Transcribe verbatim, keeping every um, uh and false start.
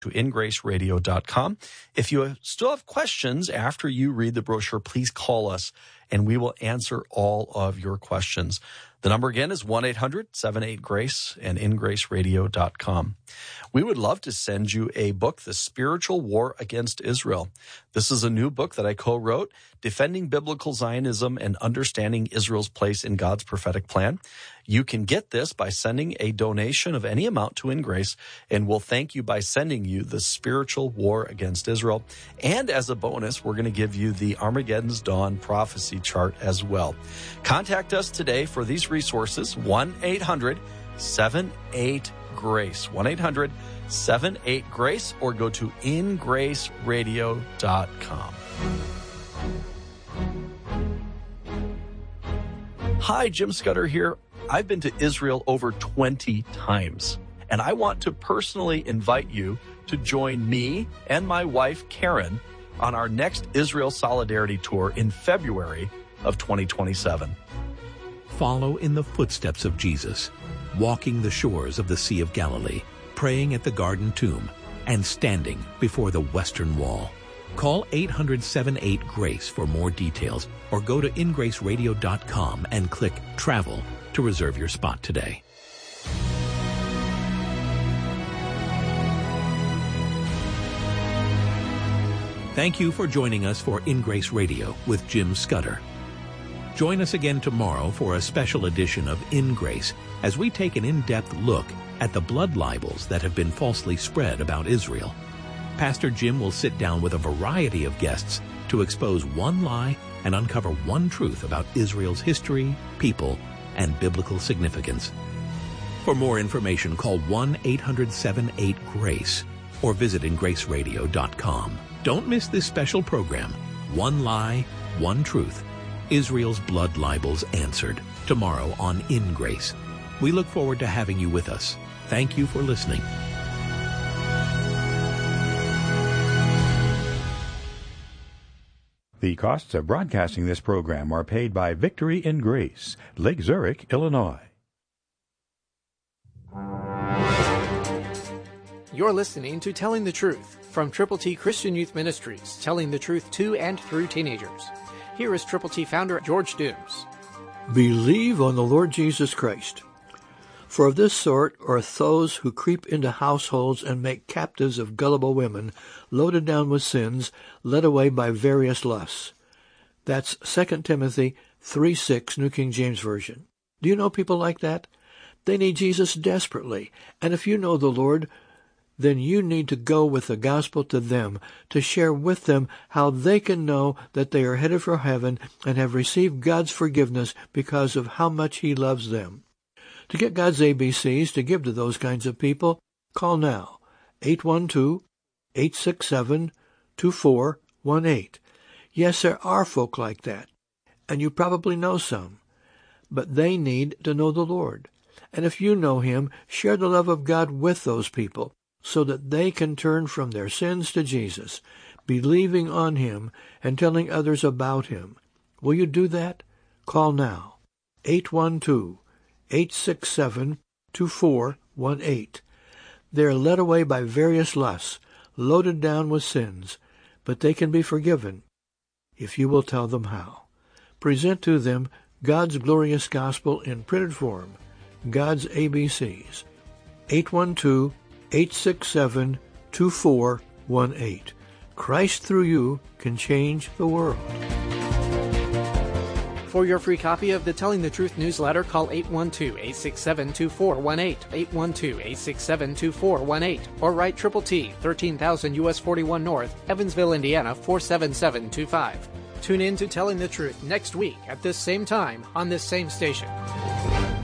to in grace radio dot com. If you still have questions after you read the brochure, please call us and we will answer all of your questions. The number again is one eight hundred seven eight GRACE and in grace radio dot com. We would love to send you a book, The Spiritual War Against Israel. This is a new book that I co-wrote, Defending Biblical Zionism and Understanding Israel's Place in God's Prophetic Plan. You can get this by sending a donation of any amount to In Grace, and we'll thank you by sending you The Spiritual War Against Israel. And as a bonus, we're going to give you the Armageddon's Dawn prophecy chart as well. Contact us today for these resources, one eight hundred seven eight GRACE, one eight hundred seven eight GRACE, or go to in grace radio dot com. Hi, Jim Scudder here. I've been to Israel over twenty times, and I want to personally invite you to join me and my wife, Karen, on our next Israel Solidarity Tour in February of twenty twenty-seven. Follow in the footsteps of Jesus, walking the shores of the Sea of Galilee, praying at the Garden Tomb, and standing before the Western Wall. Call eight hundred seven eight GRACE for more details, or go to in grace radio dot com and click Travel to reserve your spot today. Thank you for joining us for In Grace Radio with Jim Scudder. Join us again tomorrow for a special edition of In Grace as we take an in-depth look at the blood libels that have been falsely spread about Israel. Pastor Jim will sit down with a variety of guests to expose one lie and uncover one truth about Israel's history, people, and biblical significance. For more information, call one eight hundred seven eight GRACE or visit in grace radio dot com. Don't miss this special program, One Lie, One Truth, Israel's Blood Libels Answered, tomorrow on In Grace. We look forward to having you with us. Thank you for listening. The costs of broadcasting this program are paid by Victory in Grace, Lake Zurich, Illinois. You're listening to Telling the Truth from Triple T Christian Youth Ministries, telling the truth to and through teenagers. Here is Triple T founder George Dooms. Believe on the Lord Jesus Christ. For of this sort are those who creep into households and make captives of gullible women, loaded down with sins, led away by various lusts. That's Second Timothy three six, New King James Version. Do you know people like that? They need Jesus desperately, and if you know the Lord, then you need to go with the gospel to them, to share with them how they can know that they are headed for heaven and have received God's forgiveness because of how much He loves them. To get God's A B Cs to give to those kinds of people, call now, eight one two, eight six seven, two four one eight. Yes, there are folk like that, and you probably know some, but they need to know the Lord. And if you know Him, share the love of God with those people, so that they can turn from their sins to Jesus, believing on Him and telling others about Him. Will you do that? Call now, eight one two, eight six seven, two four one eight. They are led away by various lusts, loaded down with sins, but they can be forgiven if you will tell them how. Present to them God's glorious gospel in printed form, God's A B Cs, eight one two, eight six seven, two four one eight. Christ through you can change the world. For your free copy of the Telling the Truth newsletter, call eight one two, eight six seven, two four one eight, eight one two, eight six seven, two four one eight, or write Triple T, thirteen thousand U S forty-one North, Evansville, Indiana, four seven seven two five. Tune in to Telling the Truth next week at this same time on this same station.